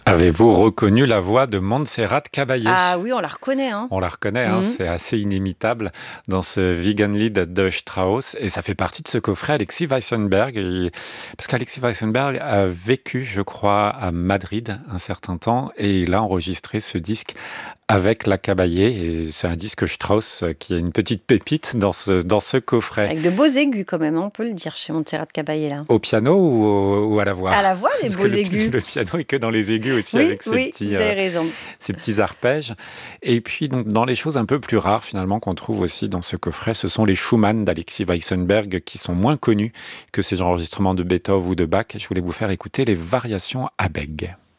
Avez-vous reconnu la voix de Montserrat Caballé? Ah oui, on la reconnaît, hein. On la reconnaît, Mmh. c'est assez inimitable dans ce Wiegenlied de Strauss et ça fait partie de ce coffret Alexis Weissenberg. Parce qu'Alexis Weissenberg a vécu, je crois, à Madrid un certain temps et il a enregistré ce disque avec la Caballé. Et c'est un disque Strauss qui a une petite pépite dans ce coffret. Avec de beaux aigus quand même, hein, on peut le dire chez Montserrat Caballé là. Au piano ou à la voix? À la voix, des Parce beaux que aigus. le piano est que dans les aigus aussi Oui, avec oui, vous avez raison. ces petits arpèges. Et puis, donc, dans les choses un peu plus rares, finalement, qu'on trouve aussi dans ce coffret, ce sont les Schumann d'Alexis Weissenberg, qui sont moins connus que ces enregistrements de Beethoven ou de Bach. Je voulais vous faire écouter les variations à Bègue.